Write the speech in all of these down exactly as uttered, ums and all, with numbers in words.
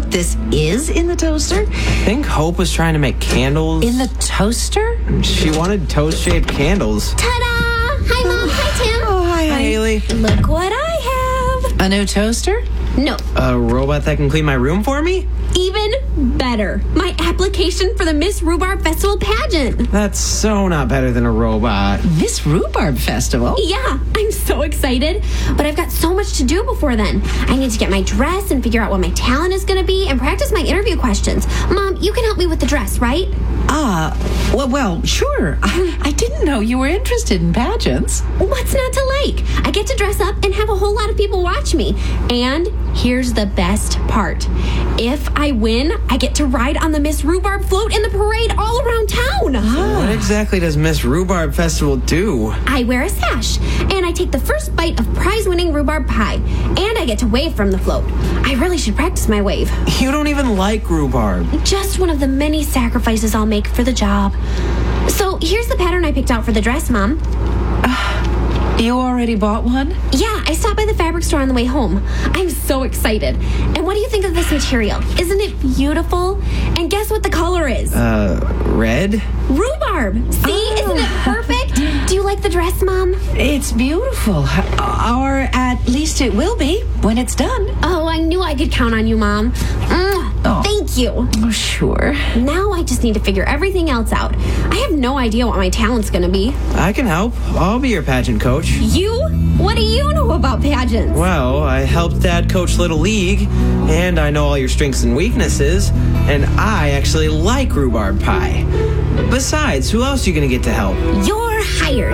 what this is in the toaster? I think Hope was trying to make candles. In the toaster? She wanted toast-shaped candles. Ta-da! Hi, Mom. Hi, Tim. Oh, hi, Hi, Haley. Look what I have. A new toaster? No, A robot that can clean my room for me? even better. My application for the Miss Rhubarb Festival pageant. That's so not better than a robot. Miss Rhubarb Festival? Yeah, I'm so excited. But I've got so much to do before then. I need to get my dress and figure out what my talent is going to be and practice my interview questions. Mom, you can help me with the dress, right? Ah, well, well, sure. I, I didn't know you were interested in pageants. What's not to like? I get to dress up and have a whole lot of people watch me. And here's the best part. If I win, I get to ride on the Miss Rhubarb float in the parade all around town. What exactly does Miss Rhubarb Festival do? I wear a sash, and I take the first bite of prize-winning rhubarb pie, and I get to wave from the float. I really should practice my wave. You don't even like rhubarb. Just one of the many sacrifices I'll make for the job. So here's the pattern I picked out for the dress, Mom. You already bought one? Yeah, I stopped by the fabric store on the way home. I'm so excited. And what do you think of this material? Isn't it beautiful? And guess what the color is? Uh, red? Rhubarb. See? Oh. Isn't it perfect? Do you like the dress, Mom? It's beautiful. Or at least it will be when it's done. Oh, I knew I could count on you, Mom. Mm, Oh. Thank you. Oh, sure. Now I just need to figure everything else out. I have no idea what my talent's going to be. I can help. I'll be your pageant coach. You? What do you know about pageants? Well, I helped Dad coach Little League, and I know all your strengths and weaknesses, and I actually like rhubarb pie. Besides, who else are you going to get to help? You're hired.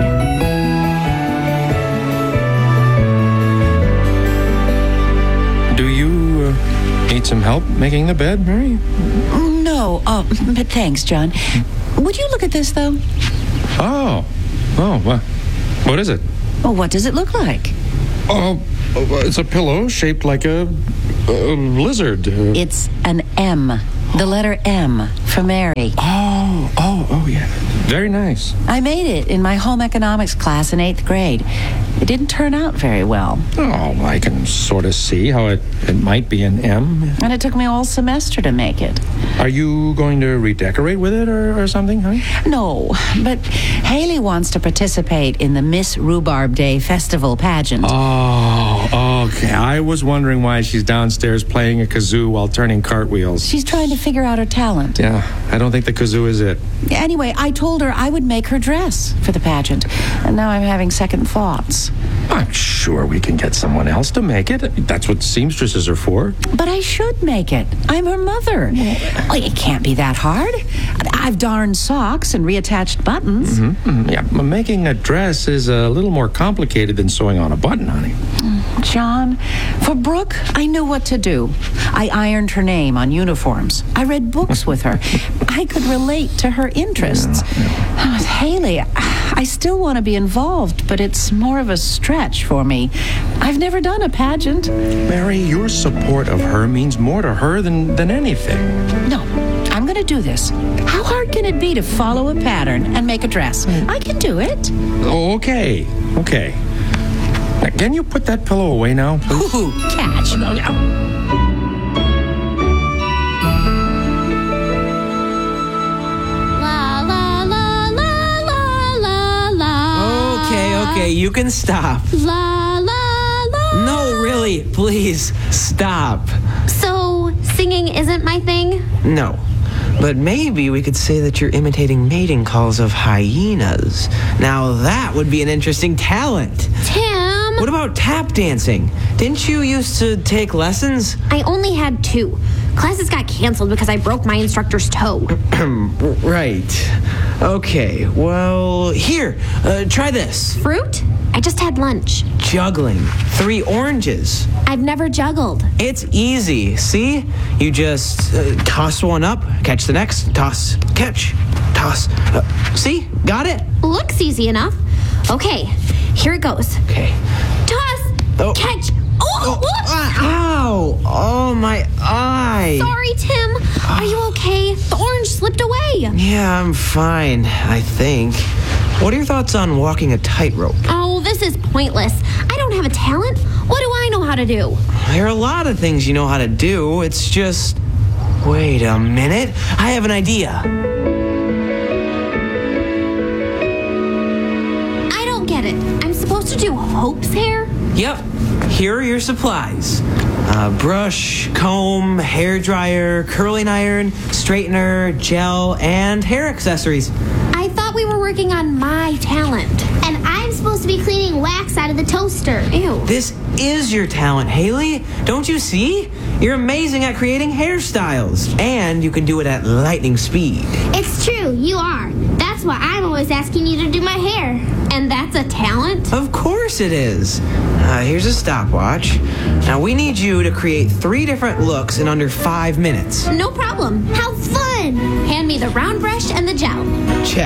Do you uh, need some help making the bed, Mary? No, oh, but thanks, John. Would you look at this, though? Oh. Oh, what? What is it? Well, what does it look like? Oh, it's a pillow shaped like a, a lizard. Uh, It's an M. The letter M for Mary. oh, oh, oh, yeah. Very nice. I made it in my home economics class in eighth grade. It didn't turn out very well. Oh, I can sort of see how it, it might be an M. And it took me all semester to make it. Are you going to redecorate with it or, or something, honey? No, but Haley wants to participate in the Miss Rhubarb Day Festival pageant. Oh, okay. I was wondering why she's downstairs playing a kazoo while turning cartwheels. She's trying to figure out her talent. Yeah, I don't think the kazoo is it. Anyway, I told her I would make her dress for the pageant, and now I'm having second thoughts. I'm sure we can get someone else to make it. That's what seamstresses are for. But I should make it. I'm her mother. Well, it can't be that hard. I've darned socks and reattached buttons. Mm-hmm. Yeah, but making a dress is a little more complicated than sewing on a button, honey. John, for Brooke, I knew what to do. I ironed her name on uniforms. I read books with her. I could relate to her interests. With Haley, I still want to be involved, but it's more of a stretch for me. I've never done a pageant. Mary, your support of her means more to her than, than anything. No, I'm going to do this. How hard can it be to follow a pattern and make a dress? I can do it. Oh, okay, okay. Now, can you put that pillow away now, please? Ooh, catch. La la la la la la la. Okay, okay, you can stop. La la la. No, really, please, stop. So, singing isn't my thing? No. But maybe we could say that you're imitating mating calls of hyenas. Now that would be an interesting talent. Tim! What about tap dancing? Didn't you used to take lessons? I only had two. Classes got canceled because I broke my instructor's toe. Right. Okay, well, here, uh, try this. Fruit? I just had lunch. Juggling. Three oranges. I've never juggled. It's easy, see? You just uh, toss one up, catch the next, toss, catch, toss. Uh, see? Got it? Looks easy enough. Okay, here it goes. Okay. Toss! Oh. Catch! Oh, whoops! Ah, ow! Oh, my eye. Sorry, Tim. Are you okay? The orange slipped away. Yeah, I'm fine, I think. What are your thoughts on walking a tightrope? Oh, this is pointless. I don't have a talent. What do I know how to do? There are a lot of things you know how to do. It's just Wait a minute. I have an idea. I don't get it. I'm supposed to do Hope's hair? Yep. Here are your supplies. Uh, brush, comb, hair dryer, curling iron, straightener, gel, and hair accessories. I thought we were working on my talent. And I'm supposed to be cleaning wax out of the toaster. Ew. This is your talent, Haley. Don't you see? You're amazing at creating hairstyles. And you can do it at lightning speed. It's true, you are. That's why I'm always asking you to do my hair. And that's a talent? Of course it is. Uh, here's a stopwatch. Now we need you to create three different looks in under five minutes. No problem. How fun! Hand me the round brush and the gel. Check.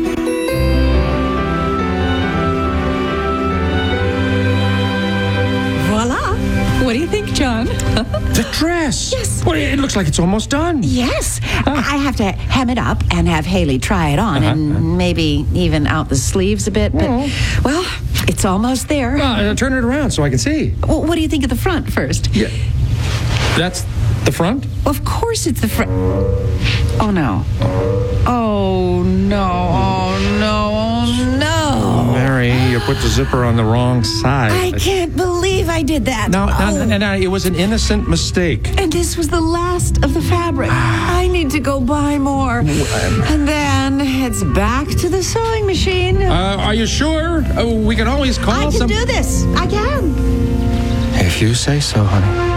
Voila. What do you think, John? The dress. Yes. Well, it looks like it's almost done. Yes. I have to hem it up and have Haley try it on Uh-huh. and maybe even out the sleeves a bit. But, well, it's almost there. Uh, turn it around so I can see. Well, what do you think of the front first? Yeah. That's the front? Of course it's the front. Oh, no. Oh, no. Oh, no. Oh, no. Mary, you put the zipper on the wrong side. I can't believe I did that. No, no, Oh. no, no, it was an innocent mistake. And this was the last of the fabric. I need to go buy more. And then it's back to the sewing machine. Uh, are you sure? Uh, we can always call I can some... do this. I can. If you say so, honey.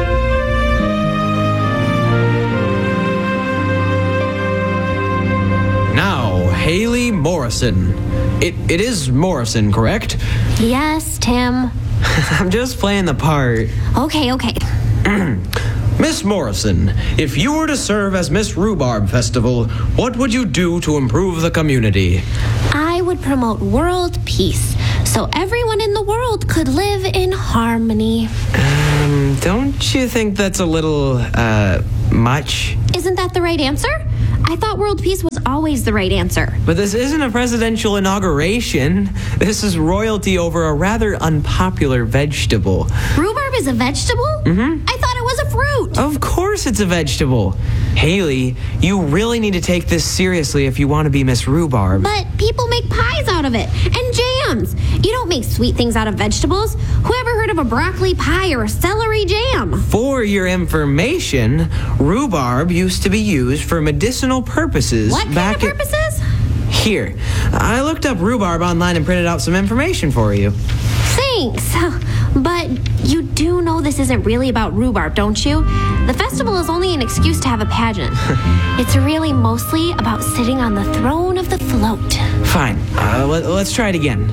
Now, Haley Morrison. It It is Morrison, correct? Yes, Tim. I'm just playing the part. Okay, okay. Miss Morrison, if you were to serve as Miss Rhubarb Festival, what would you do to improve the community? I would promote world peace so everyone in the world could live in harmony. Um, don't you think that's a little, uh, much? Isn't that the right answer? I thought world peace was always the right answer. But this isn't a presidential inauguration. This is royalty over a rather unpopular vegetable. Rhubarb is a vegetable? Mm-hmm. I thought it was a fruit. Of course it's a vegetable. Haley, you really need to take this seriously if you want to be Miss Rhubarb. But people make pies out of it and jams. You don't make sweet things out of vegetables. Who ever heard of a broccoli pie or a celery jam? For your information, rhubarb used to be used for medicinal purposes. What kind back of in- purposes? Here, I looked up rhubarb online and printed out some information for you. Thanks. But you do know this isn't really about rhubarb, don't you? The festival is only an excuse to have a pageant. It's really mostly about sitting on the throne of the float. Fine, uh, let, let's try it again.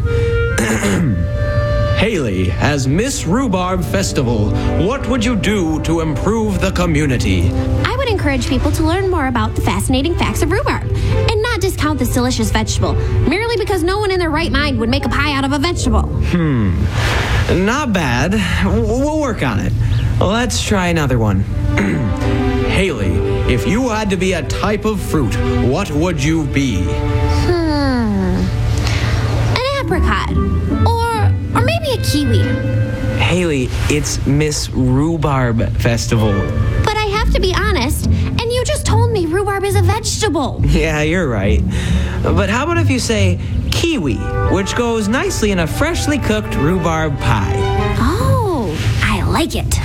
Haley, as Miss Rhubarb Festival, what would you do to improve the community? I would encourage people to learn more about the fascinating facts of rhubarb and not discount this delicious vegetable merely because no one in their right mind would make a pie out of a vegetable. Hmm, not bad. We'll work on it. Let's try another one. Haley, if you had to be a type of fruit, what would you be? Hmm. An apricot. Or or maybe a kiwi. Haley, it's Miss Rhubarb Festival. But I have to be honest, and you just told me rhubarb is a vegetable. Yeah, you're right. But how about if you say kiwi, which goes nicely in a freshly cooked rhubarb pie? Oh, I like it.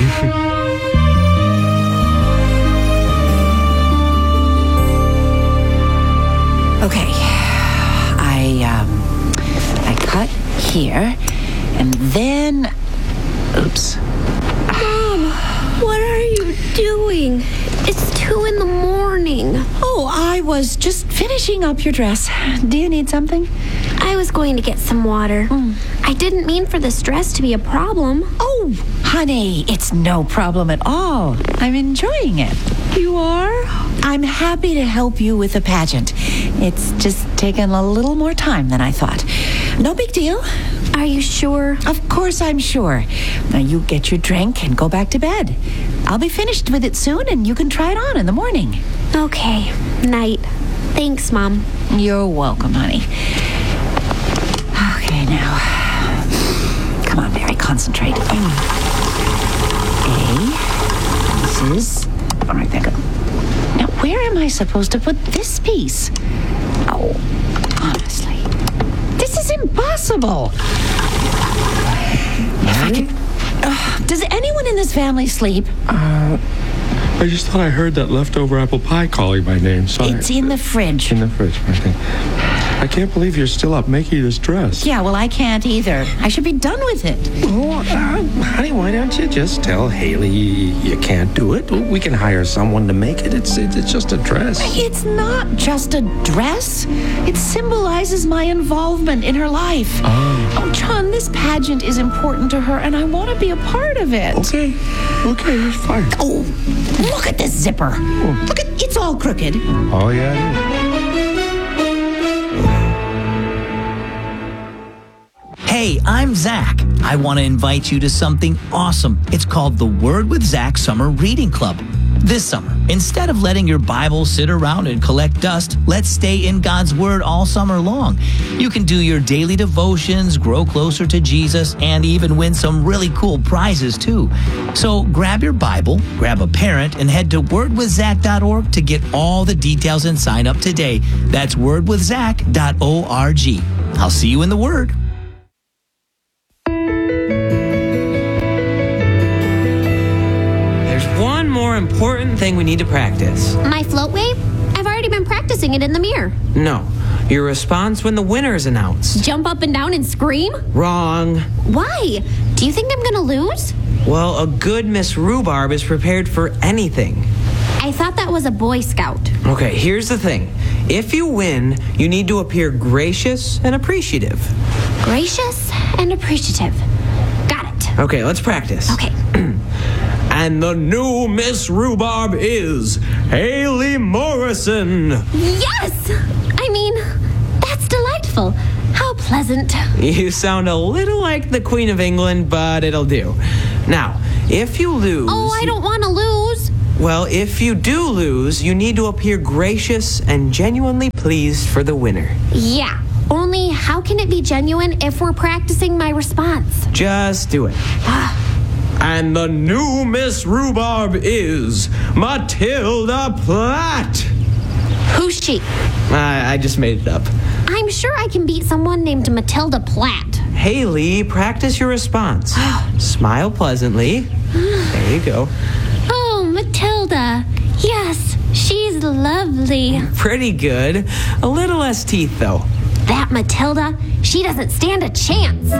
Okay. I, um, I cut here, and then... Oops. Mom, what are you doing? It's two in the morning. Oh, I was just finishing up your dress. Do you need something? I was going to get some water. Mm. I didn't mean for this dress to be a problem. Oh, honey, it's no problem at all. I'm enjoying it. You are? I'm happy to help you with the pageant. It's just taken a little more time than I thought. No big deal. Are you sure? Of course I'm sure. Now you get your drink and go back to bed. I'll be finished with it soon and you can try it on in the morning. Okay. Night. Thanks, Mom. You're welcome, honey. Okay, now. Come on, Mary, concentrate. A. This is... All right, there go. I supposed to put this piece? Oh, honestly, this is impossible. If I could... Uh, does anyone in this family sleep? Uh, I just thought I heard that leftover apple pie calling my name. So It's I, in the fridge. In the fridge, I think. I can't believe you're still up making this dress. Yeah, well, I can't either. I should be done with it. Oh, uh, honey, why don't you just tell Haley you can't do it? We can hire someone to make it. It's it's, it's just a dress. It's not just a dress. It symbolizes my involvement in her life. Oh. Oh, John, this pageant is important to her, and I want to be a part of it. Okay. Okay, it's fine. Oh, look at this zipper. Oh. Look at it's all crooked. Oh, yeah, it is. Hey, I'm Zach. I want to invite you to something awesome. It's called the Word with Zach Summer Reading Club. This summer, instead of letting your Bible sit around and collect dust, let's stay in God's Word all summer long. You can do your daily devotions, grow closer to Jesus, and even win some really cool prizes too. So grab your Bible, grab a parent, and head to word with zach dot org to get all the details and sign up today. That's word with zach dot org. I'll see you in the Word. More important thing we need to practice. My float wave? I've already been practicing it in the mirror. No, your response when the winner is announced. Jump up and down and scream? Wrong. Why? Do you think I'm gonna lose? Well, a good Miss Rhubarb is prepared for anything. I thought that was a Boy Scout. Okay, here's the thing. If you win, you need to appear gracious and appreciative. Gracious and appreciative. Got it. Okay, let's practice. Okay. And the new Miss Rhubarb is Haley Morrison. Yes! I mean, that's delightful. How pleasant. You sound a little like the Queen of England, but it'll do. Now, if you lose... Oh, I don't want to lose. Well, if you do lose, you need to appear gracious and genuinely pleased for the winner. Yeah. Only how can it be genuine if we're practicing my response? Just do it. And the new Miss Rhubarb is Matilda Platt. Who's she? I, I just made it up. I'm sure I can beat someone named Matilda Platt. Haley, practice your response. Smile pleasantly. There you go. Oh, Matilda. Yes, she's lovely. Pretty good. A little less teeth, though. That Matilda, she doesn't stand a chance.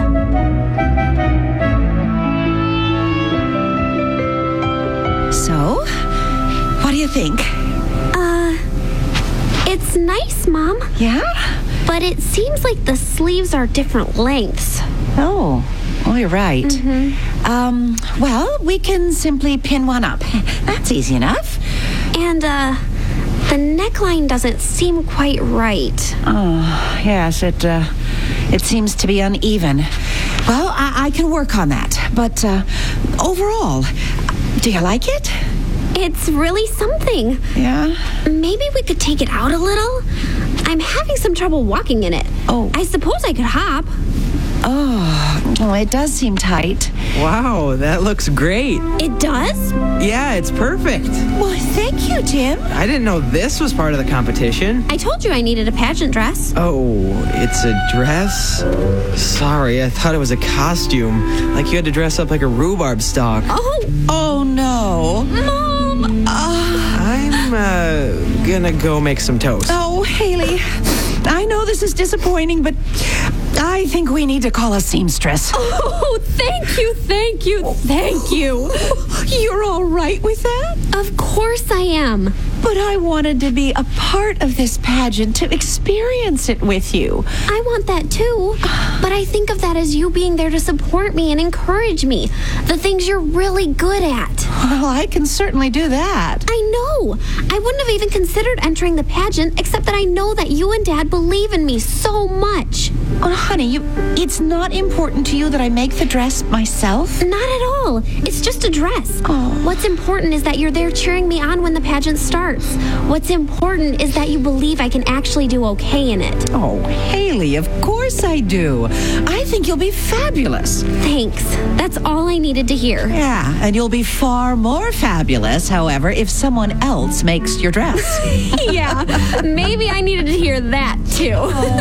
So, what do you think? Uh, it's nice, Mom. Yeah? But it seems like the sleeves are different lengths. Oh, oh, you're right. Mm-hmm. Um, well, we can simply pin one up. That's easy enough. And, uh, the neckline doesn't seem quite right. Oh, yes, it, uh, it seems to be uneven. Well, I, I can work on that. But, uh, overall, do you like it? It's really something. Yeah? Maybe we could take it out a little? I'm having some trouble walking in it. Oh. I suppose I could hop. Oh, well, it does seem tight. Wow, that looks great. It does? Yeah, it's perfect. Well, thank you, Tim. I didn't know this was part of the competition. I told you I needed a pageant dress. Oh, it's a dress? Sorry, I thought it was a costume. Like you had to dress up like a rhubarb stalk. Oh, Oh, no. Mom! I'm, uh, gonna go make some toast. Oh, Haley, I know this is disappointing, but I think we need to call a seamstress. Oh, thank you, thank you, thank you. You're all right with that? Of course I am. But I wanted to be a part of this pageant, to experience it with you. I want that too. But I think of that as you being there to support me and encourage me. The things you're really good at. Well, I can certainly do that. I know. I wouldn't have even considered entering the pageant, except that I know that you and Dad believe in me so much. Well, honey, you, it's not important to you that I make the dress myself? Not at all. It's just a dress. Oh. What's important is that you're there cheering me on when the pageant starts. What's important is that you believe I can actually do okay in it. Oh, Haley, of course I do. I think you'll be fabulous. Thanks. That's all I needed to hear. Yeah, and you'll be far more fabulous, however, if someone else makes your dress. Yeah, maybe I needed to hear that too.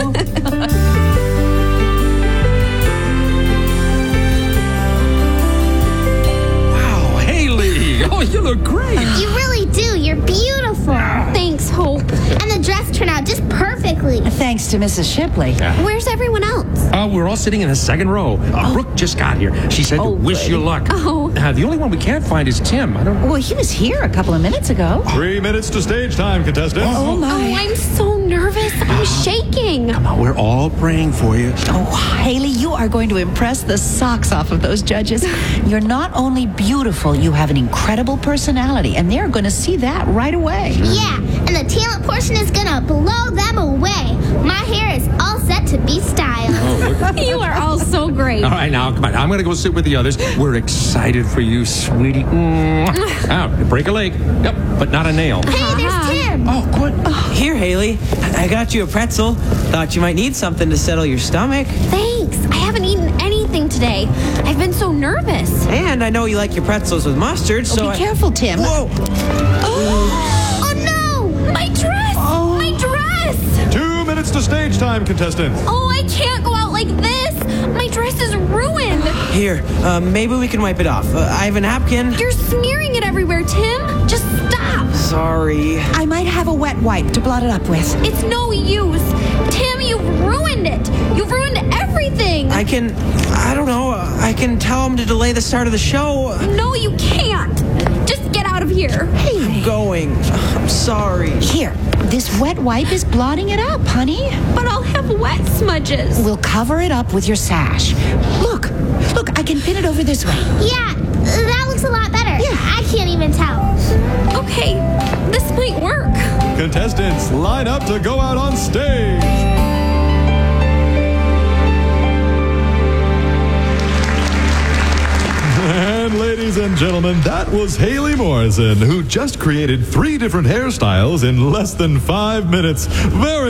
Wow, Haley. Oh, you look great. You really do. You're beautiful. Thanks, Hope. And the dress turned out just perfectly. Thanks to Missus Shipley. Where's everyone else? Uh, we're all sitting in the second row. Uh, Brooke just got here. She said Oh, to wish good. you luck. Oh. Uh, the only one we can't find is Tim. I don't. Well, he was here a couple of minutes ago. Three minutes to stage time, contestants. Oh, Oh, my. I'm so nervous. I'm shaking. Come on, we're all praying for you. Oh, Haley, you are going to impress the socks off of those judges. You're not only beautiful, you have an incredible personality, and they're going to see that right away. Yeah, and the talent portion is gonna blow them away. My hair is all set to be styled. You are all so great. All right, now, come on. I'm going to go sit with the others. We're excited for you, sweetie. Mwah. Out. Break a leg. Yep, but not a nail. Hey, there's Tim. Oh, good. Here, Haley. I I got you a pretzel. Thought you might need something to settle your stomach. Thanks. I haven't eaten anything today. I've been so nervous. And I know you like your pretzels with mustard, so Be I... careful, Tim. Whoa! Oh no! My dress! My dress! Two minutes to stage time, contestants. Oh, I can't go out like this. My dress is ruined. Here, uh, maybe we can wipe it off. Uh, I have a napkin. You're smearing it everywhere, Tim. Just stop. Sorry. I might have a wet wipe to blot it up with. It's no use. Tim, you've ruined it. You've ruined everything. I can... I don't know. uh, I can tell him to delay the start of the show. No, you can't. Just get out of here. I'm going. I'm sorry. Here, this wet wipe is blotting it up, honey. But I'll have wet smudges. We'll cover it up with your sash. Look, look, I can pin it over this way. Yeah, that looks a lot better. Yeah, I can't even tell. Okay, this might work. Contestants, line up to go out on stage. And ladies and gentlemen, that was Haley Morrison, who just created three different hairstyles in less than five minutes. Very